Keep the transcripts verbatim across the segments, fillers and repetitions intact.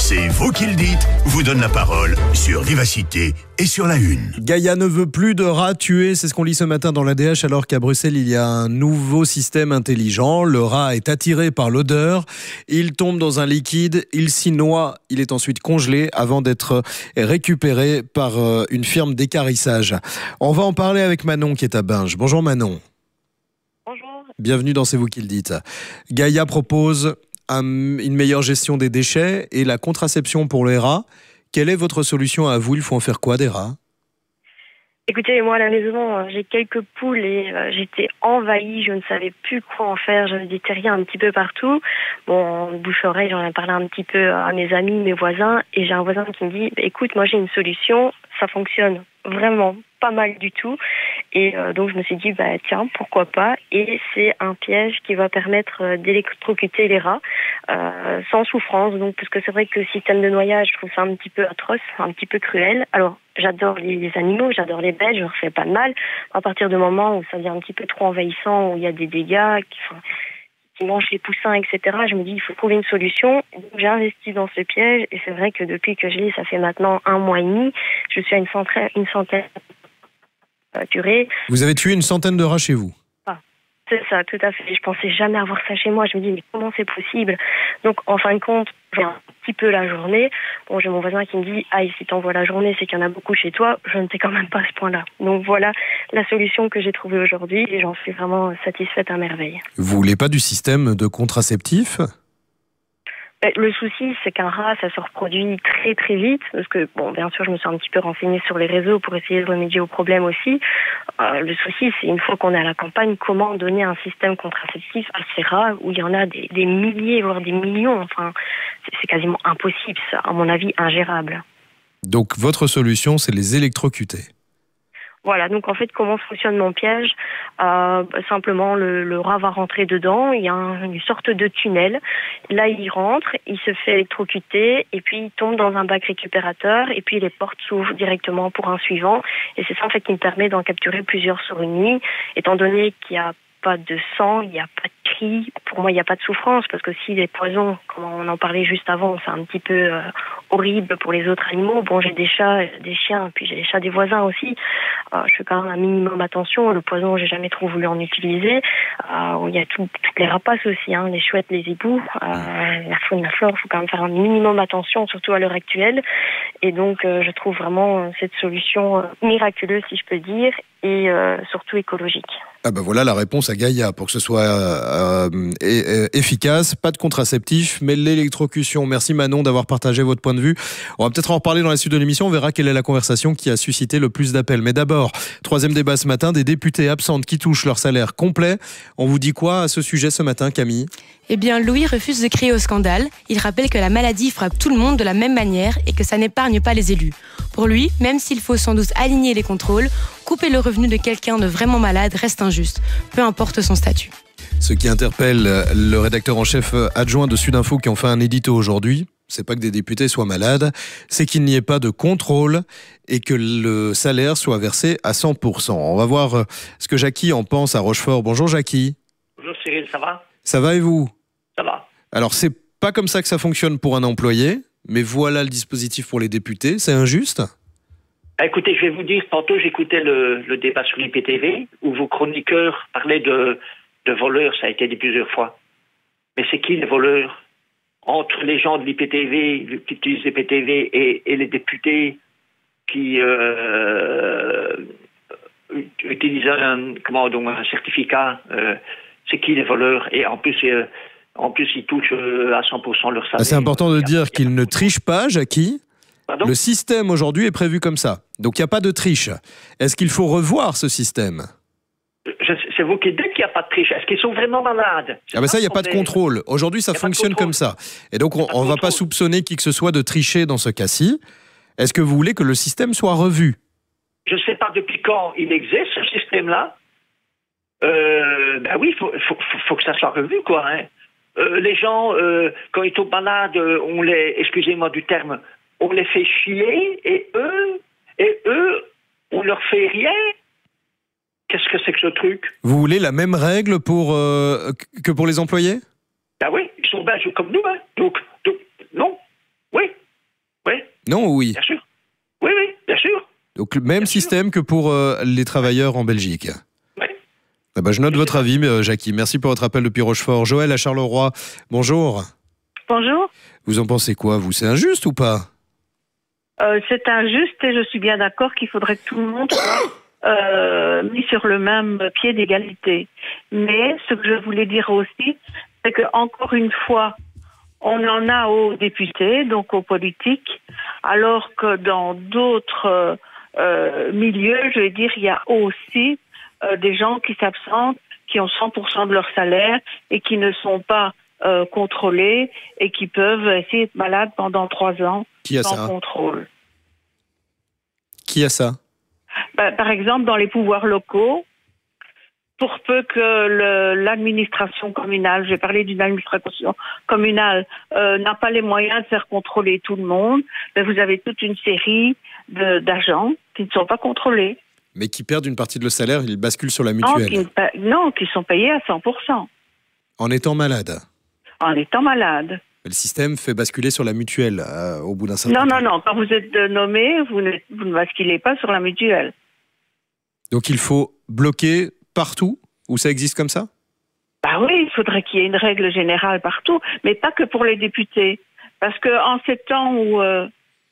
C'est vous qui le dites, vous donne la parole sur Vivacité et sur la Une. Gaïa ne veut plus de rats tués, c'est ce qu'on lit ce matin dans l'A D H, alors qu'à Bruxelles, il y a un nouveau système intelligent. Le rat est attiré par l'odeur, il tombe dans un liquide, il s'y noie, il est ensuite congelé avant d'être récupéré par une firme d'équarrissage. On va en parler avec Manon qui est à Binge. Bonjour Manon. Bonjour. Bienvenue dans C'est vous qui le dites. Gaïa propose un, une meilleure gestion des déchets et la contraception pour les rats. Quelle est votre solution à vous? Il faut en faire quoi des rats? Écoutez, moi à la maison, j'ai quelques poules et euh, j'étais envahie, je ne savais plus quoi en faire, j'avais des terriens un petit peu partout. Bon, bouche-oreille, j'en ai parlé un petit peu à mes amis, mes voisins, et j'ai un voisin qui me dit, écoute, moi j'ai une solution, ça fonctionne vraiment pas mal du tout. Et euh, donc je me suis dit, bah tiens, pourquoi pas. Et c'est un piège qui va permettre euh, d'électrocuter les rats euh, sans souffrance. Donc parce que c'est vrai que le système de noyage, je trouve ça un petit peu atroce, un petit peu cruel. Alors j'adore les, les animaux, j'adore les bêtes, je leur fais pas de mal. À partir du moment où ça devient un petit peu trop envahissant, où il y a des dégâts, qui, enfin, qui mangent les poussins, et cetera. Je me dis, il faut trouver une solution. Donc, j'ai investi dans ce piège et c'est vrai que depuis que je l'ai, ça fait maintenant un mois et demi, je suis à une centaine, une centaine euh, turés. Vous avez tué une centaine de rats chez vous? Ah, c'est ça, tout à fait. Je pensais jamais avoir ça chez moi. Je me dis, mais comment c'est possible? Donc, en fin de compte, j'ai un petit peu la journée. Bon, j'ai mon voisin qui me dit, ah, si t'envoies la journée, c'est qu'il y en a beaucoup chez toi. Je ne sais quand même pas à ce point-là. Donc voilà la solution que j'ai trouvée aujourd'hui et j'en suis vraiment satisfaite à merveille. Vous voulez pas du système de contraceptif? Le souci, c'est qu'un rat, ça se reproduit très très vite, parce que, bon, bien sûr, je me suis un petit peu renseignée sur les réseaux pour essayer de remédier au problème aussi. Euh, le souci, c'est une fois qu'on est à la campagne, comment donner un système contraceptif à ces rats où il y en a des, des milliers, voire des millions. Enfin, c'est, c'est quasiment impossible, ça, à mon avis, ingérable. Donc, votre solution, c'est les électrocuter? Voilà, donc en fait, comment fonctionne mon piège? euh, Simplement, le, le rat va rentrer dedans, il y a un, une sorte de tunnel. Là, il rentre, il se fait électrocuter, et puis il tombe dans un bac récupérateur, et puis les portes s'ouvrent directement pour un suivant. Et c'est ça, en fait, qui me permet d'en capturer plusieurs sur une nuit, étant donné qu'il n'y a pas de sang, il n'y a pas de cris. Pour moi, il n'y a pas de souffrance, parce que si les poisons, comme on en parlait juste avant, c'est un petit peu euh, horrible pour les autres animaux. Bon, j'ai des chats, des chiens, puis j'ai les chats des voisins aussi. Euh, je fais quand même un minimum attention. Le poison, j'ai jamais trop voulu en utiliser. Euh, il y a tout, toutes les rapaces aussi, hein, les chouettes, les hiboux, euh, la faune, la flore. Il faut quand même faire un minimum attention, surtout à l'heure actuelle. Et donc, euh, je trouve vraiment euh, cette solution euh, miraculeuse, si je peux dire, et euh, surtout écologique. Ah ben voilà la réponse à Gaïa, pour que ce soit euh, euh, efficace, pas de contraceptif, mais l'électrocution. Merci Manon d'avoir partagé votre point de vue. On va peut-être en reparler dans la suite de l'émission, on verra quelle est la conversation qui a suscité le plus d'appels. Mais d'abord, troisième débat ce matin, des députés absentes qui touchent leur salaire complet. On vous dit quoi à ce sujet ce matin, Camille? Eh bien, Louis refuse de crier au scandale. Il rappelle que la maladie frappe tout le monde de la même manière et que ça n'épargne pas les élus. Pour lui, même s'il faut sans doute aligner les contrôles, couper le revenu de quelqu'un de vraiment malade reste injuste, peu importe son statut. Ce qui interpelle le rédacteur en chef adjoint de Sudinfo qui en fait un édito aujourd'hui, c'est pas que des députés soient malades, c'est qu'il n'y ait pas de contrôle et que le salaire soit versé à cent pour cent. On va voir ce que Jackie en pense à Rochefort. Bonjour Jackie. Bonjour Cyril, ça va? Ça va et vous? Ça va. Alors c'est pas comme ça que ça fonctionne pour un employé, mais voilà le dispositif pour les députés, c'est injuste? Écoutez, je vais vous dire, tantôt j'écoutais le, le débat sur l'I P T V, où vos chroniqueurs parlaient de, de voleurs, ça a été dit plusieurs fois. Mais c'est qui les voleurs? Entre les gens de l'I P T V, qui utilisent l'I P T V, et, et les députés qui euh, utilisent un, comment, donc un certificat, euh, c'est qui les voleurs? Et en plus, euh, en plus ils touchent euh, à cent pour cent leur salaire. C'est important de dire qu'ils ne trichent pas, Jackie. Pardon? Le système aujourd'hui est prévu comme ça. Donc il n'y a pas de triche. Est-ce qu'il faut revoir ce système? Je, c'est vous qui dites qu'il n'y a pas de triche. Est-ce qu'ils sont vraiment malades? Ah ben ça, il n'y a pas de contrôle. Aujourd'hui, ça fonctionne comme ça. Et donc, on ne va pas soupçonner qui que ce soit de tricher dans ce cas-ci. Est-ce que vous voulez que le système soit revu? Je ne sais pas depuis quand il existe, ce système-là. Euh, ben oui, il faut, faut, faut que ça soit revu, quoi. Hein. Euh, les gens, euh, quand ils tombent malades, on les, excusez-moi du terme, on les fait chier, et eux, et eux, on leur fait rien. Qu'est-ce que c'est que ce truc? Vous voulez la même règle pour, euh, que pour les employés? Ben oui, ils sont belges comme nous, hein. Donc, donc, non, oui. Non ou oui? Bien sûr. Oui, oui, bien sûr. Donc le même bien système sûr. que pour euh, les travailleurs en Belgique. Oui. Ah bah, je note votre avis, euh, Jackie. Merci pour votre appel depuis Rochefort. Joël à Charleroi, bonjour. Bonjour. Vous en pensez quoi, vous? C'est injuste ou pas? Euh, c'est injuste et je suis bien d'accord qu'il faudrait que tout le monde soit euh, mis sur le même pied d'égalité. Mais ce que je voulais dire aussi, c'est que encore une fois, on en a aux députés, donc aux politiques, alors que dans d'autres euh, milieux, je vais dire, il y a aussi euh, des gens qui s'absentent, qui ont cent pour cent de leur salaire et qui ne sont pas euh, contrôlés et qui peuvent essayer d'être malades pendant trois ans Qui a sans ça? contrôle. Qui a ça? Bah, par exemple, dans les pouvoirs locaux, pour peu que le, l'administration communale, je vais parler d'une administration communale, euh, n'a pas les moyens de faire contrôler tout le monde, mais vous avez toute une série de, d'agents qui ne sont pas contrôlés. Mais qui perdent une partie de le salaire, ils basculent sur la Non mutuelle. qui, ne pa- non, qui sont payés à cent pour cent En étant malade. en étant malades. Le système fait basculer sur la mutuelle euh, au bout d'un certain Non, temps. non, non, quand vous êtes nommé, vous ne, vous ne basculez pas sur la mutuelle. Donc il faut bloquer partout où ça existe comme ça? Bah oui, il faudrait qu'il y ait une règle générale partout, mais pas que pour les députés. Parce que en ces temps où, euh,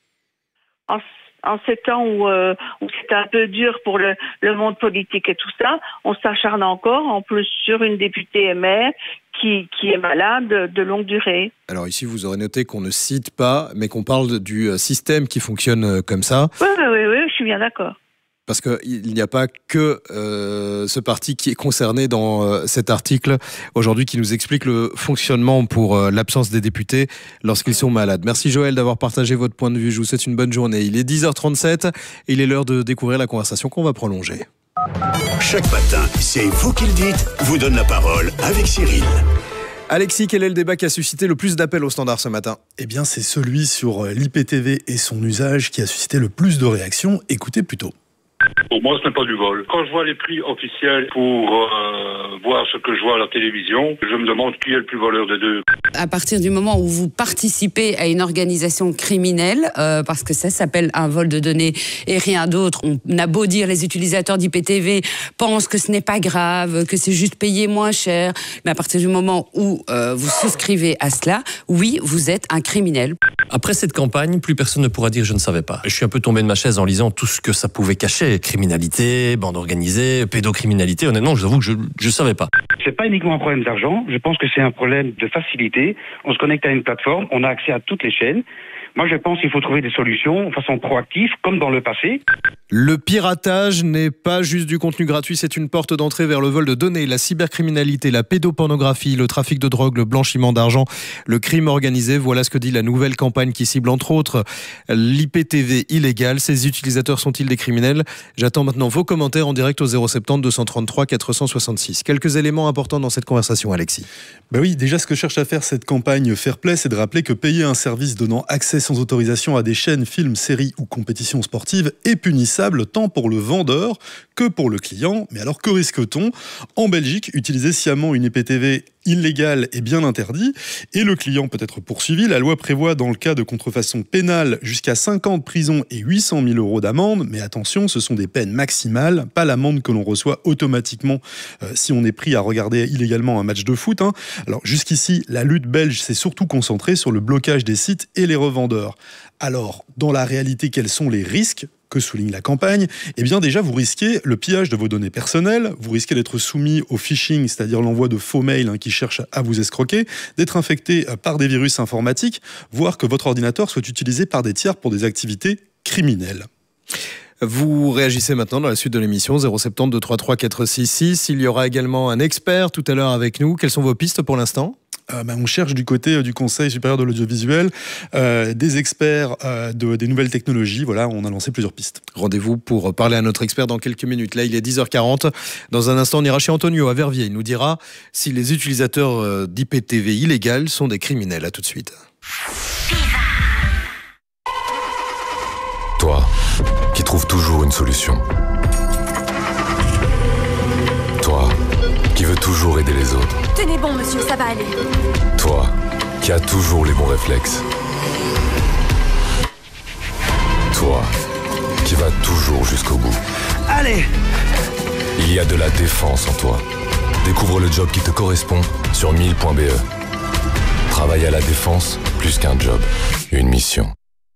en, en ces temps où, euh, où c'est un peu dur pour le, le monde politique et tout ça, on s'acharne encore, en plus, sur une députée et maire qui, qui est malade de, de longue durée. Alors ici, vous aurez noté qu'on ne cite pas, mais qu'on parle du euh, système qui fonctionne euh, comme ça. Oui, oui, oui, oui, je suis bien d'accord. Parce qu'il n'y a pas que euh, ce parti qui est concerné dans euh, cet article aujourd'hui qui nous explique le fonctionnement pour euh, l'absence des députés lorsqu'ils sont malades. Merci Joël d'avoir partagé votre point de vue. Je vous souhaite une bonne journée. Il est dix heures trente-sept et il est l'heure de découvrir la conversation qu'on va prolonger. Chaque matin, c'est vous qui le dites, vous donne la parole avec Cyril. Alexis, quel est le débat qui a suscité le plus d'appels au standard ce matin? Eh bien, c'est celui sur l'I P T V et son usage qui a suscité le plus de réactions. Écoutez plutôt. Pour moi, ce n'est pas du vol. Quand je vois les prix officiels pour euh, voir ce que je vois à la télévision, je me demande qui est le plus voleur des deux. À partir du moment où vous participez à une organisation criminelle, euh, parce que ça s'appelle un vol de données et rien d'autre, on a beau dire les utilisateurs d'I P T V pensent que ce n'est pas grave, que c'est juste payer moins cher, mais à partir du moment où euh, vous souscrivez à cela, oui, vous êtes un criminel. Après cette campagne, plus personne ne pourra dire je ne savais pas. Je suis un peu tombé de ma chaise en lisant tout ce que ça pouvait cacher. Criminalité, bande organisée, pédocriminalité. Honnêtement, je vous avoue que je ne savais pas. C'est pas uniquement un problème d'argent. Je pense que c'est un problème de facilité. On se connecte à une plateforme, on a accès à toutes les chaînes. Moi, je pense qu'il faut trouver des solutions de façon proactive, comme dans le passé. Le piratage n'est pas juste du contenu gratuit, c'est une porte d'entrée vers le vol de données, la cybercriminalité, la pédopornographie, le trafic de drogue, le blanchiment d'argent, le crime organisé. Voilà ce que dit la nouvelle campagne qui cible entre autres l'I P T V illégal. Ces utilisateurs sont-ils des criminels? J'attends maintenant vos commentaires en direct au zéro sept zéro deux cent trente-trois quatre cent soixante-six. Quelques éléments importants dans cette conversation, Alexis. Ben oui, déjà ce que cherche à faire cette campagne Fairplay, c'est de rappeler que payer un service donnant accès sans autorisation à des chaînes, films, séries ou compétitions sportives est punissable tant pour le vendeur que pour le client. Mais alors que risque-t-on? En Belgique, utiliser sciemment une I P T V illégale est bien interdit et le client peut être poursuivi. La loi prévoit dans le cas de contrefaçon pénale jusqu'à cinq ans de prison et huit cent mille euros d'amende. Mais attention, ce sont des peines maximales, pas l'amende que l'on reçoit automatiquement euh, si on est pris à regarder illégalement un match de foot. Hein. Alors jusqu'ici, la lutte belge s'est surtout concentrée sur le blocage des sites et les revendeurs. Alors, dans la réalité, quels sont les risques que souligne la campagne? Eh bien déjà, vous risquez le pillage de vos données personnelles, vous risquez d'être soumis au phishing, c'est-à-dire l'envoi de faux mails hein, qui cherchent à vous escroquer, d'être infecté par des virus informatiques, voire que votre ordinateur soit utilisé par des tiers pour des activités criminelles. Vous réagissez maintenant dans la suite de l'émission zéro sept zéro deux trois trois quatre six six. Il y aura également un expert tout à l'heure avec nous. Quelles sont vos pistes pour l'instant? Euh, bah, on cherche du côté euh, du Conseil supérieur de l'audiovisuel euh, des experts euh, de, des nouvelles technologies. Voilà, on a lancé plusieurs pistes. Rendez-vous pour parler à notre expert dans quelques minutes. Là, il est dix heures quarante. Dans un instant, on ira chez Antonio à Verviers. Il nous dira si les utilisateurs d'I P T V illégales sont des criminels. À tout de suite. Toi, qui trouves toujours une solution. Toi, qui veux toujours aider les autres. Tenez bon, monsieur, ça va aller. Toi, qui as toujours les bons réflexes. jusqu'au bout. Allez! Il y a de la défense en toi. Découvre le job qui te correspond sur mille point b e. Travailler à la défense, plus qu'un job, une mission.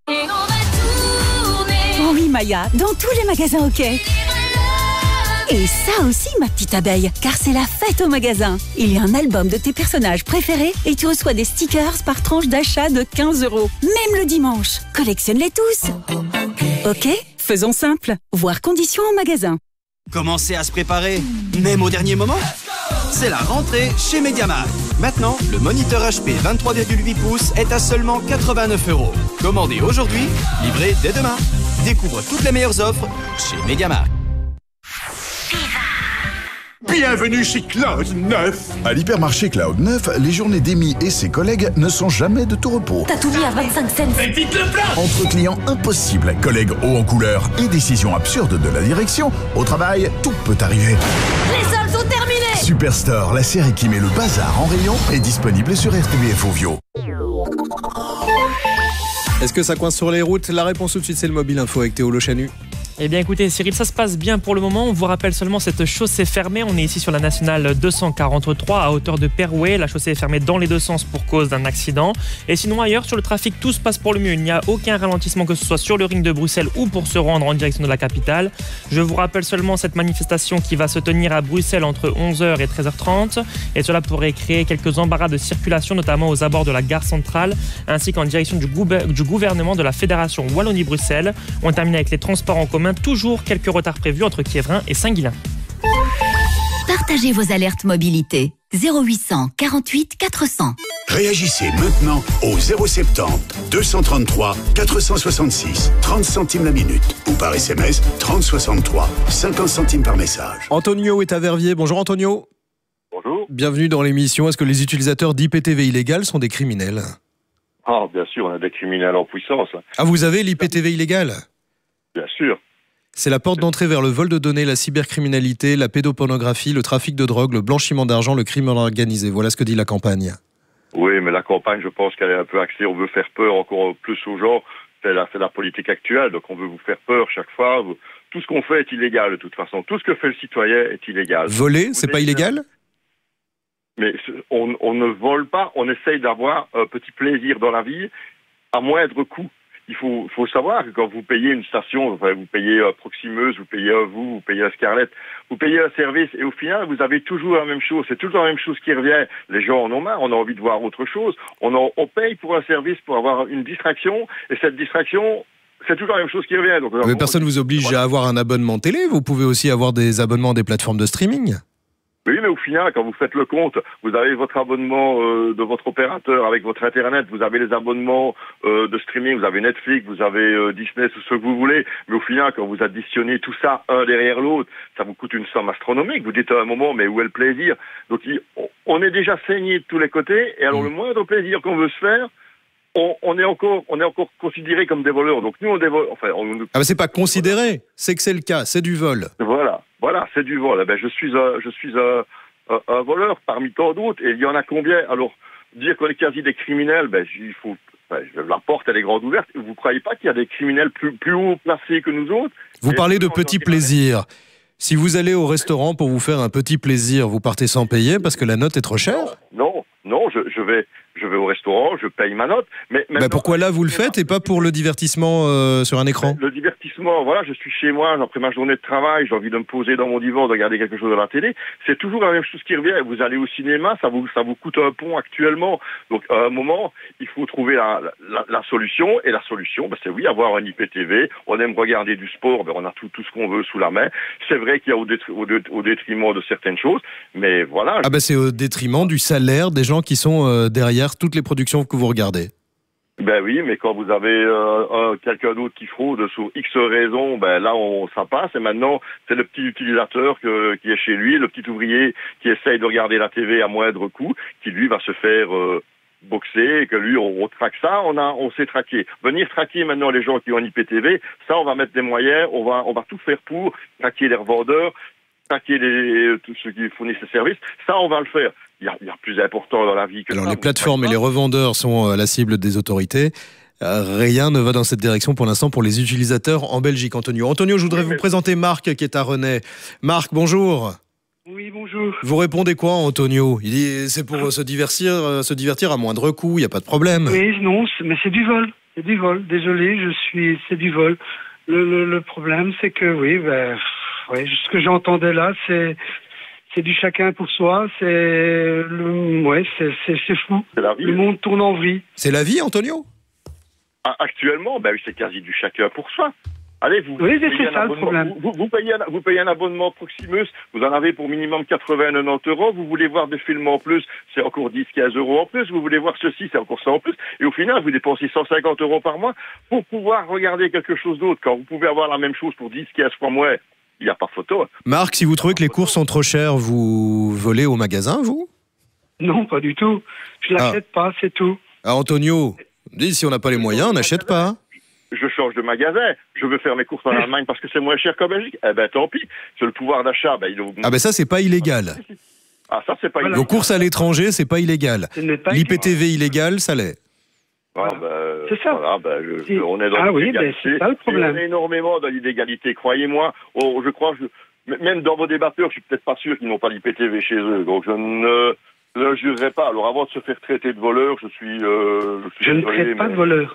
Oh oui, Maya, dans tous les magasins OK. Et ça aussi, ma petite abeille, car c'est la fête au magasin. Il y a un album de tes personnages préférés et tu reçois des stickers par tranche d'achat de quinze euros. Même le dimanche. Collectionne-les tous. OK, faisons simple. Voir conditions en magasin. Commencez à se préparer, même au dernier moment. C'est la rentrée chez MediaMarkt. Maintenant, le moniteur H P vingt-trois virgule huit pouces est à seulement quatre-vingt-neuf euros. Commandez aujourd'hui, livré dès demain. Découvre toutes les meilleures offres chez MediaMarkt. Bienvenue chez Cloud neuf. À l'hypermarché Cloud neuf, les journées d'Amy et ses collègues ne sont jamais de tout repos. T'as tout mis à vingt-cinq cents. Mais dites le plein. Entre clients impossibles, collègues hauts en couleur et décisions absurdes de la direction, au travail, tout peut arriver. Les soldes sont terminés. Superstore, la série qui met le bazar en rayon, est disponible sur R T B F Ovio. Est-ce que ça coince sur les routes? La réponse tout de suite, c'est le Mobile Info avec Théo Le Chanu. Eh bien écoutez Cyril, ça se passe bien pour le moment. On vous rappelle seulement cette chaussée fermée. On est ici sur la nationale deux cent quarante-trois à hauteur de Perouet. La chaussée est fermée dans les deux sens pour cause d'un accident. Et sinon ailleurs sur le trafic, tout se passe pour le mieux. Il n'y a aucun ralentissement que ce soit sur le ring de Bruxelles ou pour se rendre en direction de la capitale. Je vous rappelle seulement cette manifestation qui va se tenir à Bruxelles entre onze heures et treize heures trente. Et cela pourrait créer quelques embarras de circulation, notamment aux abords de la gare centrale, ainsi qu'en direction du, gouver- du gouvernement de la Fédération Wallonie-Bruxelles. On termine avec les transports en commun. Toujours quelques retards prévus entre Kievrin et Saint-Guilain. Partagez vos alertes mobilité. zéro huit cent quarante-huit quatre cents. Réagissez maintenant au zéro soixante-dix deux cent trente-trois quatre cent soixante-six, trente centimes la minute. Ou par S M S trente soixante-trois, cinquante centimes par message. Antonio est à Verviers. Bonjour Antonio. Bonjour. Bienvenue dans l'émission. Est-ce que les utilisateurs d'I P T V illégal sont des criminels? Ah, bien sûr, on a des criminels en puissance. Ah, vous avez l'I P T V illégal? Bien sûr. C'est la porte d'entrée vers le vol de données, la cybercriminalité, la pédopornographie, le trafic de drogue, le blanchiment d'argent, le crime organisé. Voilà ce que dit la campagne. Oui, mais la campagne, je pense qu'elle est un peu axée. On veut faire peur encore plus aux gens. C'est la, c'est la politique actuelle. Donc on veut vous faire peur chaque fois. Tout ce qu'on fait est illégal de toute façon. Tout ce que fait le citoyen est illégal. Voler, c'est pas illégal? Mais on, on ne vole pas. On essaye d'avoir un petit plaisir dans la vie à moindre coût. Il faut, faut savoir que quand vous payez une station, enfin, vous payez euh, Proximeuse, vous payez euh, vous, vous payez Scarlett, vous payez un service et au final, vous avez toujours la même chose. C'est toujours la même chose qui revient. Les gens en ont marre, on a envie de voir autre chose. On, en, on paye pour un service pour avoir une distraction et cette distraction, c'est toujours la même chose qui revient. Donc, mais personne ne vous oblige voilà. à avoir un abonnement télé. Vous pouvez aussi avoir des abonnements des plateformes de streaming. Oui, mais au final, quand vous faites le compte, vous avez votre abonnement euh, de votre opérateur avec votre Internet, vous avez les abonnements euh, de streaming, vous avez Netflix, vous avez euh, Disney, tout ce que vous voulez. Mais au final, quand vous additionnez tout ça un derrière l'autre, ça vous coûte une somme astronomique. Vous dites à un moment, mais où est le plaisir? Donc, on est déjà saigné de tous les côtés. Et alors, le moindre plaisir qu'on veut se faire, on, on est encore, on est encore considéré comme des voleurs. Donc, nous, on dévole. Enfin, on... Ah, mais c'est pas considéré, c'est que c'est le cas, c'est du vol. Voilà. Voilà, c'est du vol. Eh ben, je suis un, je suis un, un, un voleur parmi tant d'autres. Et il y en a combien? Alors, dire qu'on est quasi des criminels, ben, il faut, ben, la porte, elle est grande ouverte. Vous ne croyez pas qu'il y a des criminels plus, plus haut placés que nous autres? Vous parlez de petits plaisirs. Si vous allez au restaurant pour vous faire un petit plaisir, vous partez sans payer parce que la note est trop chère? Non, non, je, je vais, je vais au restaurant, je paye ma note. Mais bah pourquoi là vous le faites et pas pour le divertissement euh, sur un écran? Le divertissement, voilà, je suis chez moi, après ma journée de travail, j'ai envie de me poser dans mon divan, de regarder quelque chose à la télé. C'est toujours la même chose qui revient. Vous allez au cinéma, ça vous, ça vous coûte un pont actuellement. Donc à un moment, il faut trouver la, la, la solution. Et la solution, ben, c'est oui, avoir un I P T V. On aime regarder du sport, ben, on a tout, tout ce qu'on veut sous la main. C'est vrai qu'il y a au, détri- au, dé- au détriment de certaines choses, mais voilà. Ah ben c'est au détriment du salaire des gens qui sont euh, derrière toutes les productions que vous regardez. Ben oui, mais quand vous avez euh, un, quelqu'un d'autre qui fraude sur X raisons, ben là on ça passe. Et maintenant c'est le petit utilisateur que, qui est chez lui, le petit ouvrier qui essaye de regarder la T V à moindre coût, qui lui va se faire euh, boxer, et que lui on, on traque ça. On a, on s'est traqué. Venir traquer maintenant les gens qui ont un I P T V, ça on va mettre des moyens, on va, on va tout faire pour traquer les revendeurs, traquer les, tous ceux qui fournissent ces services. Ça on va le faire. Il y a, il y a plus important dans la vie que Alors ça, les plateformes et les revendeurs sont euh, la cible des autorités. Euh, rien ne va dans cette direction pour l'instant pour les utilisateurs en Belgique, Antonio. Antonio, je voudrais vous présenter Marc qui est à Rennes. Marc, bonjour. Oui, bonjour. Vous répondez quoi, Antonio? Il dit c'est pour se divertir, euh, se divertir à moindre coût, il n'y a pas de problème. Oui, non, c'est- mais c'est du vol. C'est du vol. Désolé, je suis. C'est du vol. Le, le, le problème, c'est que oui, ben, pff, ouais, ce que j'entendais là, c'est c'est du chacun pour soi. C'est le, ouais, c'est c'est c'est fou. C'est la vie. Le monde tourne en vrille. C'est la vie, Antonio? Ah, actuellement, ben, oui, c'est quasi du chacun pour soi. Allez, vous, Oui, vous c'est payez un ça, le abonnement- problème. Vous, vous payez un, vous payez un abonnement Proximus, vous en avez pour minimum quatre-vingts à quatre-vingt-dix euros. Vous voulez voir des films en plus, c'est encore dix à quinze euros en plus. Vous voulez voir ceci, c'est encore ça en plus. Et au final, vous dépensez cent cinquante euros par mois pour pouvoir regarder quelque chose d'autre. Quand vous pouvez avoir la même chose pour dix à quinze fois moins, il n'y a pas photo. Marc, si vous trouvez que les courses sont trop chères, vous volez au magasin, vous? Non, pas du tout. Je l'achète pas, c'est tout. Ah, Antonio, dis si on n'a pas les moyens, on n'achète pas. Je change de magasin, je veux faire mes courses en Allemagne parce que c'est moins cher qu'en Belgique. Eh ben tant pis, c'est le pouvoir d'achat, ben, il augmente. Ah ben ça, c'est pas illégal. Ah, ça, c'est pas Vos courses à l'étranger, c'est pas illégal. L'I P T V illégal, ça l'est. Ah, ben, c'est ça. Voilà, ben, je- je- on est dans Ah oui, l'illégalité. ben, c'est ça le problème. Et on est énormément dans l'illégalité, croyez-moi. Oh, je crois, je, m- même dans vos débatteurs, je suis peut-être pas sûr qu'ils n'ont pas l'I P T V chez eux. Donc je ne le jurerai pas. Alors avant de se faire traiter de voleur, je suis. Euh, je suis Je ne désolé, traite pas mais- de voleur.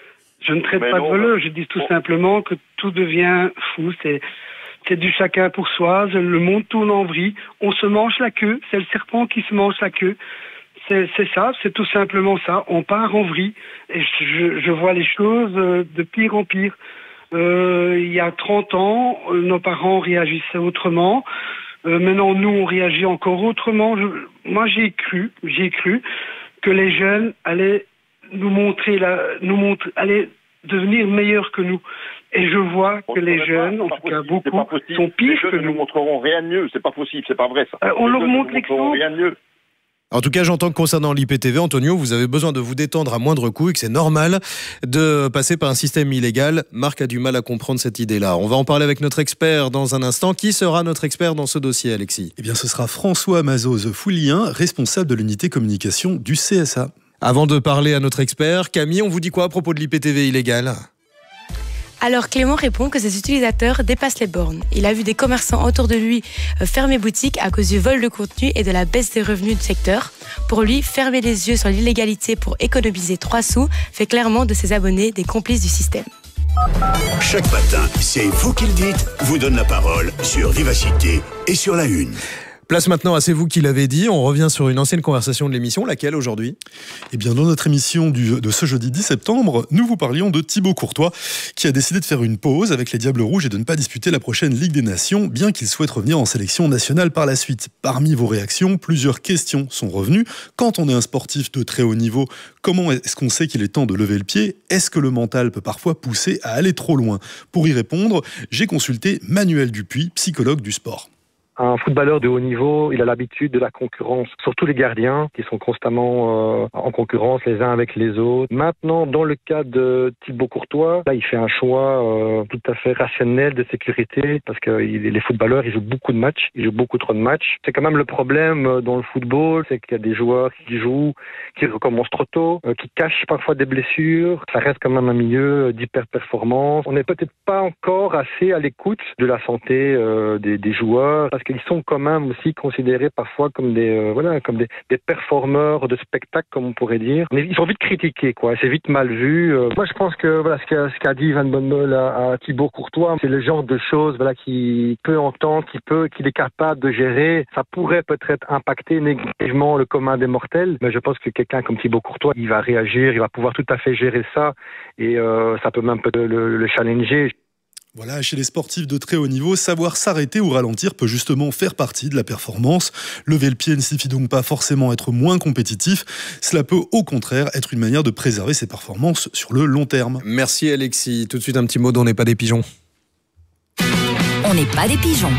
Je ne traite Mais pas non, de voleur. ben, Je dis tout simplement que tout devient fou. C'est c'est du chacun pour soi. Le monde tourne en vrille. On se mange la queue. C'est le serpent qui se mange la queue. C'est c'est ça. C'est tout simplement ça. On part en vrille. Et je, je vois les choses euh, de pire en pire. Euh, il y a trente ans, euh, nos parents réagissaient autrement. Euh, maintenant, nous, on réagit encore autrement. Je, moi, j'ai cru, j'ai cru que les jeunes allaient nous montrer, la, nous montrer, allaient devenir meilleurs que nous. Et je vois que les jeunes, en tout cas beaucoup, sont pires que nous. Ils ne montreront rien de mieux. C'est pas possible. C'est pas vrai ça. Euh, on Les leur jeunes montre ne montreront l'exemple. rien de mieux. En tout cas, j'entends que concernant l'I P T V, Antonio, vous avez besoin de vous détendre à moindre coût et que c'est normal de passer par un système illégal. Marc a du mal à comprendre cette idée-là. On va en parler avec notre expert dans un instant. Qui sera notre expert dans ce dossier, Alexis? Eh bien, ce sera François Mazoz-Foulien, responsable de l'unité communication du C S A. Avant de parler à notre expert, Camille, on vous dit quoi à propos de l'I P T V illégal? Alors Clément répond que ses utilisateurs dépassent les bornes. Il a vu des commerçants autour de lui euh, fermer boutique à cause du vol de contenu et de la baisse des revenus du secteur. Pour lui, fermer les yeux sur l'illégalité pour économiser trois sous fait clairement de ses abonnés des complices du système. Chaque matin, c'est vous qui le dites, vous donne la parole sur Vivacité et sur La Une. Place maintenant à C'est vous qui l'avez dit. On revient sur une ancienne conversation de l'émission. Laquelle aujourd'hui? Eh bien, dans notre émission du, de ce jeudi dix septembre, nous vous parlions de Thibaut Courtois, qui a décidé de faire une pause avec les Diables Rouges et de ne pas disputer la prochaine Ligue des Nations, bien qu'il souhaite revenir en sélection nationale par la suite. Parmi vos réactions, plusieurs questions sont revenues. Quand on est un sportif de très haut niveau, comment est-ce qu'on sait qu'il est temps de lever le pied? Est-ce que le mental peut parfois pousser à aller trop loin? Pour y répondre, j'ai consulté Manuel Dupuis, psychologue du sport. Un footballeur de haut niveau, il a l'habitude de la concurrence, surtout les gardiens qui sont constamment euh, en concurrence les uns avec les autres. Maintenant, dans le cas de Thibaut Courtois, là, il fait un choix euh, tout à fait rationnel de sécurité parce que il, les footballeurs, ils jouent beaucoup de matchs, ils jouent beaucoup trop de matchs. C'est quand même le problème euh, dans le football, c'est qu'il y a des joueurs qui jouent, qui recommencent trop tôt, euh, qui cachent parfois des blessures. Ça reste quand même un milieu d'hyper-performance. On n'est peut-être pas encore assez à l'écoute de la santé euh, des, des joueurs parce que ils sont quand même aussi considérés parfois comme des euh, voilà comme des, des performeurs de spectacle, comme on pourrait dire. Mais ils sont vite critiqués, quoi. C'est vite mal vu. Euh, moi, je pense que voilà ce qu'a, ce qu'a dit Van Bommel à, à Thibaut Courtois, c'est le genre de choses voilà qu'il peut entendre, qu'il peut, qu'il est capable de gérer. Ça pourrait peut-être impacter négativement le commun des mortels, mais je pense que quelqu'un comme Thibaut Courtois, il va réagir, il va pouvoir tout à fait gérer ça, et euh, ça peut même peut-être le, le challenger. Voilà, chez les sportifs de très haut niveau, savoir s'arrêter ou ralentir peut justement faire partie de la performance. Lever le pied ne signifie donc pas forcément être moins compétitif. Cela peut au contraire être une manière de préserver ses performances sur le long terme. Merci Alexis. Tout de suite un petit mot d'On n'est pas des pigeons. On n'est pas des pigeons.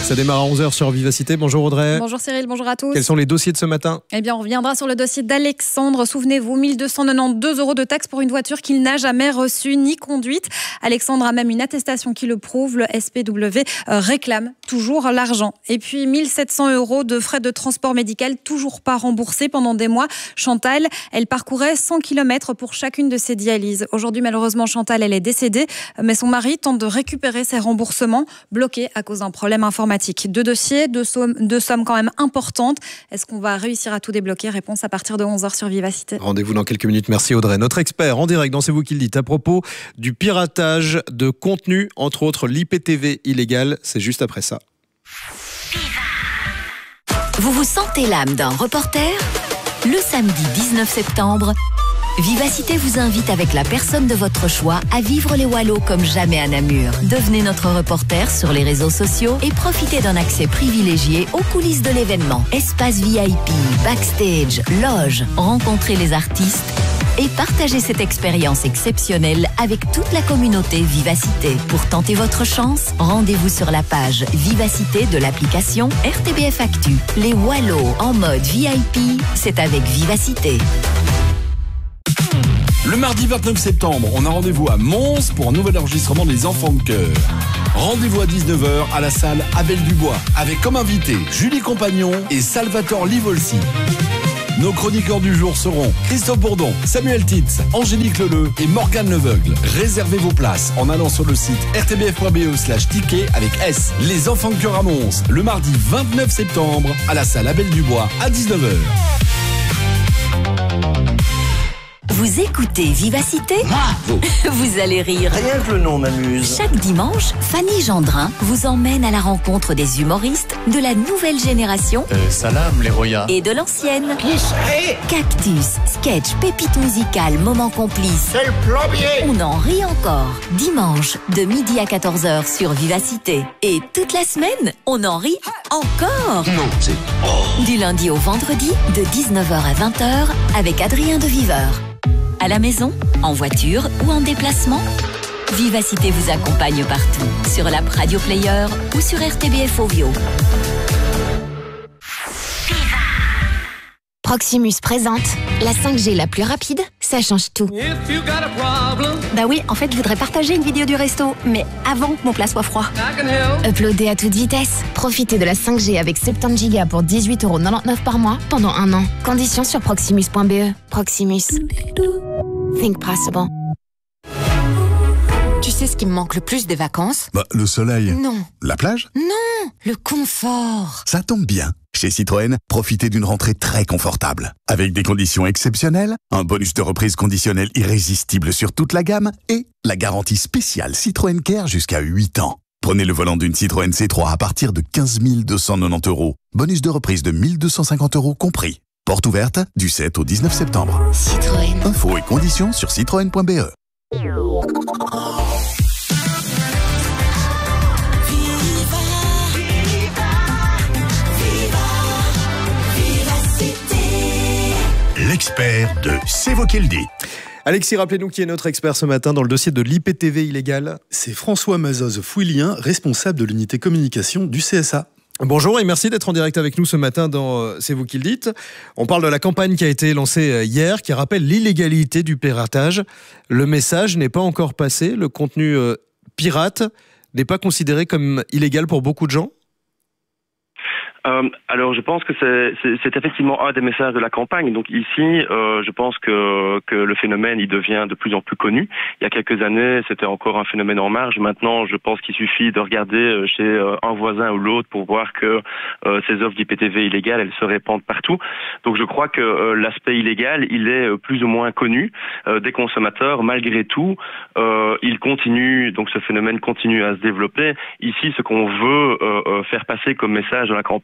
Ça démarre à onze heures sur Vivacité. Bonjour Audrey. Bonjour Cyril, bonjour à tous. Quels sont les dossiers de ce matin ? Eh bien, on reviendra sur le dossier d'Alexandre. Souvenez-vous, mille deux cent quatre-vingt-douze euros de taxes pour une voiture qu'il n'a jamais reçue ni conduite. Alexandre a même une attestation qui le prouve. Le S P W réclame toujours l'argent. Et puis, mille sept cents euros de frais de transport médical, toujours pas remboursés pendant des mois. Chantal, elle parcourait cent kilomètres pour chacune de ses dialyses. Aujourd'hui, malheureusement, Chantal, elle est décédée, mais son mari tente de récupérer ses remboursements, bloqués à cause d'un problème informatique. Deux dossiers, deux sommes, deux sommes quand même importantes. Est-ce qu'on va réussir à tout débloquer ? Réponse à partir de onze heures sur Vivacité. Rendez-vous dans quelques minutes. Merci Audrey. Notre expert en direct dans C'est vous qui le dites à propos du piratage de contenu, entre autres l'I P T V illégal. C'est juste après ça. Vous vous sentez l'âme d'un reporter ? Le samedi dix-neuf septembre, Vivacité vous invite avec la personne de votre choix à vivre les Wallos comme jamais à Namur. Devenez notre reporter sur les réseaux sociaux et profitez d'un accès privilégié aux coulisses de l'événement. Espace V I P, backstage, loge, rencontrez les artistes et partagez cette expérience exceptionnelle avec toute la communauté Vivacité. Pour tenter votre chance, rendez-vous sur la page Vivacité de l'application R T B F Actu. Les Wallos en mode V I P, c'est avec Vivacité. Le mardi vingt-neuf septembre, on a rendez-vous à Mons pour un nouvel enregistrement des Enfants de Cœur. Rendez-vous à dix-neuf heures à la salle Abel Dubois, avec comme invités Julie Compagnon et Salvatore Livolsi. Nos chroniqueurs du jour seront Christophe Bourdon, Samuel Titz, Angélique Leleu et Morgane Leveugle. Réservez vos places en allant sur le site r t b f point b e slash ticket avec S. Les Enfants de Cœur à Mons, le mardi vingt-neuf septembre à la salle Abel Dubois à dix-neuf heures. Vous écoutez Vivacité ? Bravo. Vous allez rire. Rien que le nom m'amuse. Chaque dimanche, Fanny Gendrin vous emmène à la rencontre des humoristes de la nouvelle génération Euh, salam, les Roya. et de l'ancienne. Qui serait ? Cactus, sketch, pépite musicale, moment complice. C'est le plombier. On en rit encore. Dimanche, de midi à quatorze heures sur Vivacité. Et toute la semaine, on en rit encore. Non, c'est... Oh. Du lundi au vendredi, de dix-neuf heures à vingt heures, avec Adrien de Viveur. À la maison, en voiture ou en déplacement, Vivacité vous accompagne partout. Sur l'app Radio Player ou sur R T B F Ovio. Proximus présente la cinq G la plus rapide, ça change tout. Bah oui, en fait, je voudrais partager une vidéo du resto, mais avant que mon plat soit froid. Uploader à toute vitesse. Profitez de la cinq G avec soixante-dix gigas pour dix-huit euros quatre-vingt-dix par mois pendant un an. Conditions sur proximus point b e. Proximus. Think possible. Tu sais ce qui me manque le plus des vacances ? Bah, le soleil. Non. La plage ? Non, le confort. Ça tombe bien. Chez Citroën, profitez d'une rentrée très confortable. Avec des conditions exceptionnelles, un bonus de reprise conditionnel irrésistible sur toute la gamme et la garantie spéciale Citroën Care jusqu'à huit ans. Prenez le volant d'une Citroën C trois à partir de quinze mille deux cent quatre-vingt-dix euros. Bonus de reprise de mille deux cent cinquante euros compris. Porte ouverte du sept au dix-neuf septembre. Citroën. Infos et conditions sur citroën point b e. L'expert de C'est vous qui le dites. Alexis, rappelez-nous qui est notre expert ce matin dans le dossier de l'I P T V illégal. C'est François Mazoz-Fouillien, responsable de l'unité communication du C S A. Bonjour et merci d'être en direct avec nous ce matin dans C'est vous qui le dites. On parle de la campagne qui a été lancée hier, qui rappelle l'illégalité du piratage. Le message n'est pas encore passé. Le contenu euh, pirate n'est pas considéré comme illégal pour beaucoup de gens. Euh, alors, je pense que c'est, c'est, c'est effectivement un des messages de la campagne. Donc ici, euh, je pense que, que le phénomène, il devient de plus en plus connu. Il y a quelques années, c'était encore un phénomène en marge. Maintenant, je pense qu'il suffit de regarder chez un voisin ou l'autre pour voir que euh, ces offres d'I P T V illégales, elles se répandent partout. Donc je crois que euh, l'aspect illégal, il est plus ou moins connu euh, des consommateurs. Malgré tout, euh, il continue, donc ce phénomène continue à se développer. Ici, ce qu'on veut euh, faire passer comme message dans la campagne,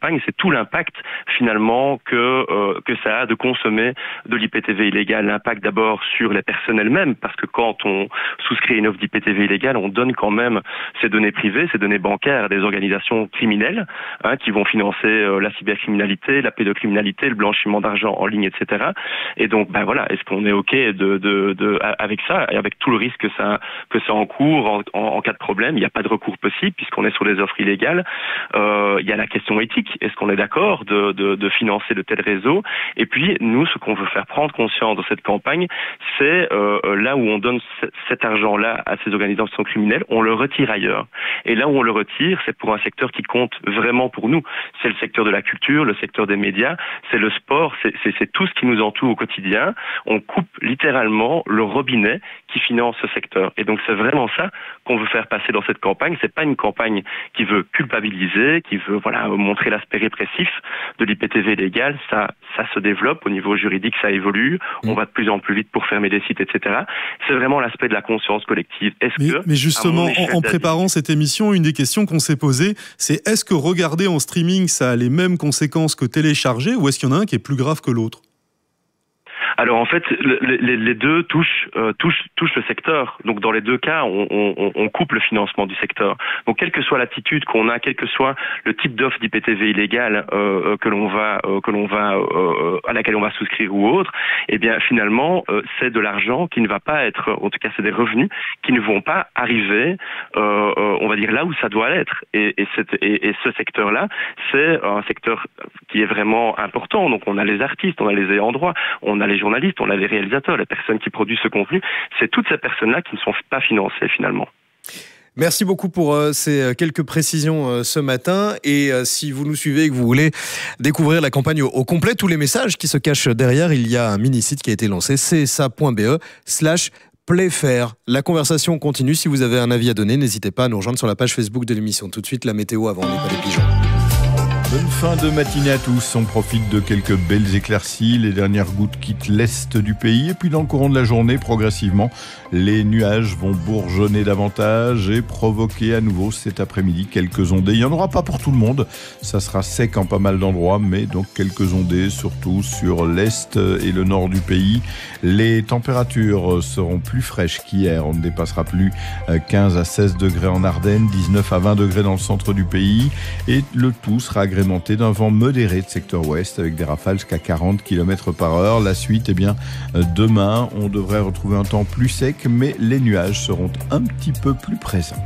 campagne, c'est tout l'impact finalement que euh, que ça a de consommer de l'I P T V illégal. L'impact d'abord sur les personnes elles-mêmes, parce que quand on souscrit une offre d'I P T V illégale, on donne quand même ces données privées, ces données bancaires à des organisations criminelles hein, qui vont financer euh, la cybercriminalité, la pédocriminalité, le blanchiment d'argent en ligne, et cetera. Et donc, ben voilà, est-ce qu'on est ok de, de, de avec ça et avec tout le risque que ça que ça encourt en, en, en cas de problème? Il n'y a pas de recours possible puisqu'on est sur des offres illégales. Euh, il y a la question éthique. Est-ce qu'on est d'accord de, de, de financer de tels réseaux? Et puis nous, ce qu'on veut faire prendre conscience dans cette campagne, c'est euh, là où on donne c- cet argent-là à ces organisations criminelles, on le retire ailleurs. Et là où on le retire, c'est pour un secteur qui compte vraiment pour nous. C'est le secteur de la culture, le secteur des médias, c'est le sport, c'est, c'est, c'est tout ce qui nous entoure au quotidien. On coupe littéralement le robinet qui finance ce secteur. Et donc c'est vraiment ça qu'on veut faire passer dans cette campagne. C'est pas une campagne qui veut culpabiliser, qui veut voilà montrer l'aspect répressif de l'I P T V légal. Ça, ça se développe au niveau juridique, ça évolue. On va de plus en plus vite pour fermer des sites, et cetera. C'est vraiment l'aspect de la conscience collective. Est-ce mais, que mais justement, en, en préparant cette émission, une des questions qu'on s'est posées, c'est est-ce que regarder en streaming, ça a les mêmes conséquences que télécharger, ou est-ce qu'il y en a un qui est plus grave que l'autre? Alors en fait, le, les, les deux touchent, euh, touchent, touchent le secteur. Donc dans les deux cas, on, on, on coupe le financement du secteur. Donc quelle que soit l'attitude qu'on a, quel que soit le type d'offre d'I P T V illégale euh, que l'on va, euh, que l'on va, euh, à laquelle on va souscrire ou autre, eh bien finalement euh, c'est de l'argent qui ne va pas être, en tout cas c'est des revenus qui ne vont pas arriver, euh, euh, on va dire là où ça doit être. Et, et, cette, et, et ce secteur-là, c'est un secteur qui est vraiment important. Donc on a les artistes, on a les ayants droit, on a les journalistes, on a les réalisateurs, les personnes qui produisent ce contenu. C'est toutes ces personnes-là qui ne sont pas financées finalement. Merci beaucoup pour euh, ces quelques précisions euh, ce matin. Et euh, si vous nous suivez et que vous voulez découvrir la campagne au, au complet, tous les messages qui se cachent derrière, il y a un mini-site qui a été lancé, c s a point b e slash playfair. La conversation continue. Si vous avez un avis à donner, n'hésitez pas à nous rejoindre sur la page Facebook de l'émission. Tout de suite, la météo avant, on n'est pas des pigeons. Bonne fin de matinée à tous. On profite de quelques belles éclaircies. Les dernières gouttes quittent l'est du pays. Et puis dans le courant de la journée, progressivement, les nuages vont bourgeonner davantage et provoquer à nouveau cet après-midi quelques ondées. Il n'y en aura pas pour tout le monde. Ça sera sec en pas mal d'endroits, mais donc quelques ondées, surtout sur l'est et le nord du pays. Les températures seront plus fraîches qu'hier. On ne dépassera plus quinze à seize degrés en Ardennes, dix-neuf à vingt degrés dans le centre du pays. Et le tout sera agrémenté d'un vent modéré de secteur ouest avec des rafales jusqu'à quarante kilomètres par heure. La suite, eh bien, demain, on devrait retrouver un temps plus sec, mais les nuages seront un petit peu plus présents.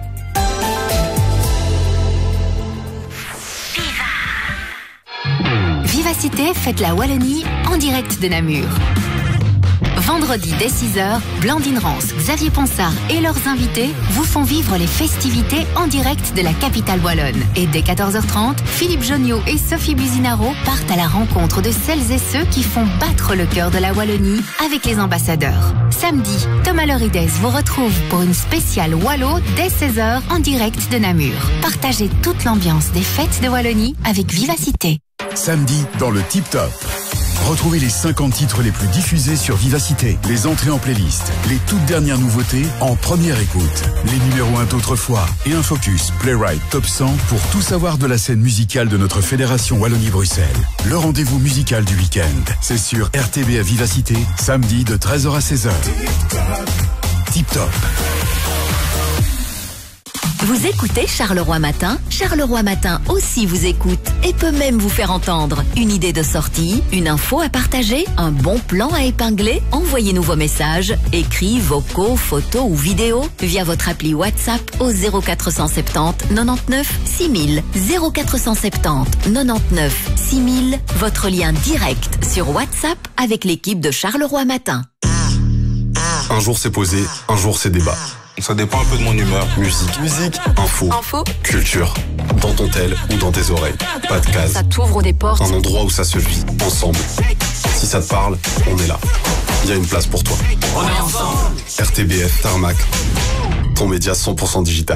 Vivacité fête la Wallonie en direct de Namur. Vendredi dès six heures, Blandine Rance, Xavier Ponsard et leurs invités vous font vivre les festivités en direct de la capitale wallonne. Et dès quatorze heures trente, Philippe Jonniot et Sophie Buzinaro partent à la rencontre de celles et ceux qui font battre le cœur de la Wallonie avec les ambassadeurs. Samedi, Thomas Lorides vous retrouve pour une spéciale Wallo dès seize heures en direct de Namur. Partagez toute l'ambiance des fêtes de Wallonie avec Vivacité. Samedi, dans le Tip Top. Retrouvez les cinquante titres les plus diffusés sur Vivacité, les entrées en playlist, les toutes dernières nouveautés en première écoute, les numéros un d'autrefois et un focus Playwright Top cent pour tout savoir de la scène musicale de notre fédération Wallonie-Bruxelles. Le rendez-vous musical du week-end, c'est sur R T B à Vivacité, samedi de treize heures à seize heures. Tip Top. Vous écoutez Charleroi Matin? Charleroi Matin aussi vous écoute et peut même vous faire entendre. Une idée de sortie, une info à partager, un bon plan à épingler? Envoyez-nous vos messages, écrits, vocaux, photos ou vidéos via votre appli WhatsApp au zéro quatre cent soixante-dix quatre-vingt-dix-neuf six mille. zéro quatre cent soixante-dix quatre-vingt-dix-neuf six mille, votre lien direct sur WhatsApp avec l'équipe de Charleroi Matin. Un jour c'est posé, un jour c'est débat. Ça dépend un peu de mon humeur. Musique, musique, info, info, culture. Dans ton tel ou dans tes oreilles. Pas de case. Ça t'ouvre des portes. Un endroit où ça se vit, ensemble. Si ça te parle, on est là. Il y a une place pour toi. On est ensemble. R T B F, Tarmac. Ton média cent pour cent digital.